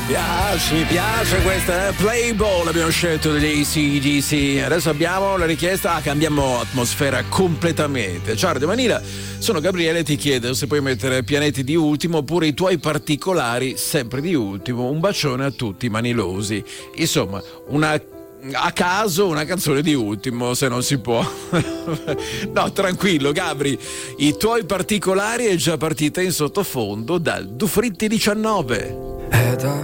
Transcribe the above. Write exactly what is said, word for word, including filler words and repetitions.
piace, mi piace questa eh? Playboy, l'abbiamo scelto degli A C D C. Adesso abbiamo la richiesta, ah, cambiamo atmosfera completamente. Ciao Radio Manila, sono Gabriele, ti chiedo se puoi mettere Pianeti di ultimo oppure i tuoi particolari sempre di ultimo. Un bacione a tutti manilosi. Insomma, una a caso una canzone di ultimo, se non si può. No, tranquillo Gabri, i tuoi particolari è già partita in sottofondo dal Dufritti diciannove. È da